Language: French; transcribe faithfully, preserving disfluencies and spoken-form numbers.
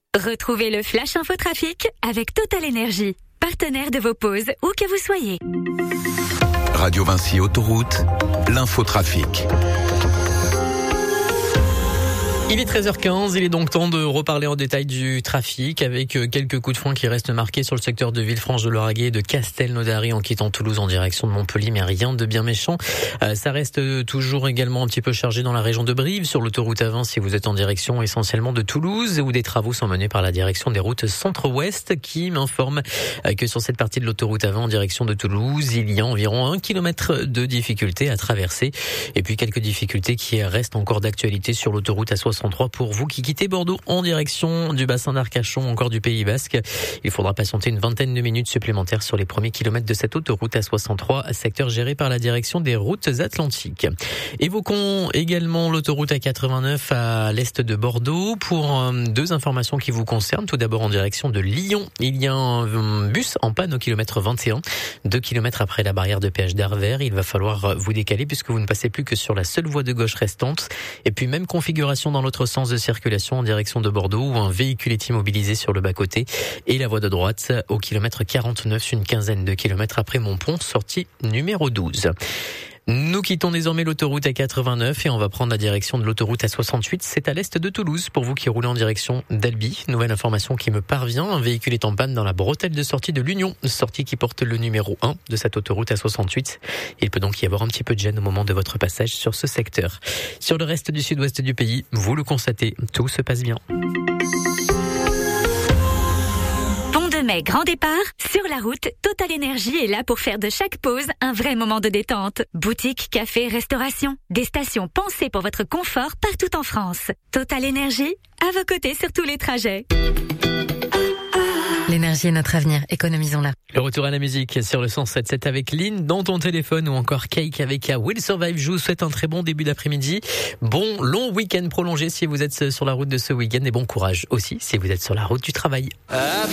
Retrouvez le Flash Info Trafic avec Total Énergie, partenaire de vos pauses où que vous soyez. Radio Vinci Autoroute, l'infotrafic. Il est treize heures quinze, il est donc temps de reparler en détail du trafic avec quelques coups de frein qui restent marqués sur le secteur de Villefranche-de-Lauragais et de Castelnaudary en quittant Toulouse en direction de Montpellier, mais rien de bien méchant. Euh, ça reste toujours également un petit peu chargé dans la région de Brive, sur l'autoroute A vingt si vous êtes en direction essentiellement de Toulouse, où des travaux sont menés par la direction des routes centre-ouest qui m'informe que sur cette partie de l'autoroute A vingt en direction de Toulouse, il y a environ un kilomètre de difficultés à traverser et puis quelques difficultés qui restent encore d'actualité sur l'autoroute A soixante-trois pour vous qui quittez Bordeaux en direction du bassin d'Arcachon, encore du Pays Basque. Il faudra patienter une vingtaine de minutes supplémentaires sur les premiers kilomètres de cette autoroute A soixante-trois, secteur géré par la direction des routes atlantiques. Évoquons également l'autoroute A quatre-vingt-neuf à l'est de Bordeaux pour deux informations qui vous concernent. Tout d'abord en direction de Lyon, il y a un bus en panne au kilomètre vingt et un, deux kilomètres après la barrière de péage d'Arvers. Il va falloir vous décaler puisque vous ne passez plus que sur la seule voie de gauche restante. Et puis même configuration dans l'autre sens de circulation en direction de Bordeaux où un véhicule est immobilisé sur le bas-côté et la voie de droite au kilomètre quarante-neuf, une quinzaine de kilomètres après Montpont, sortie numéro douze. Nous quittons désormais l'autoroute A quatre-vingt-neuf et on va prendre la direction de l'autoroute A soixante-huit. C'est à l'est de Toulouse pour vous qui roulez en direction d'Albi. Nouvelle information qui me parvient. Un véhicule est en panne dans la bretelle de sortie de l'Union. Sortie qui porte le numéro un de cette autoroute A soixante-huit. Il peut donc y avoir un petit peu de gêne au moment de votre passage sur ce secteur. Sur le reste du sud-ouest du pays, vous le constatez, tout se passe bien. Mai, grand départ, sur la route, Total Énergie est là pour faire de chaque pause un vrai moment de détente. Boutique, café, restauration, des stations pensées pour votre confort partout en France. Total Énergie, à vos côtés sur tous les trajets. L'énergie est notre avenir, économisons-la. Le retour à la musique sur le cent sept sept avec Lynn dans ton téléphone ou encore Cake avec A Will Survive. Je vous souhaite un très bon début d'après-midi. Bon long week-end prolongé si vous êtes sur la route de ce week-end et bon courage aussi si vous êtes sur la route du travail.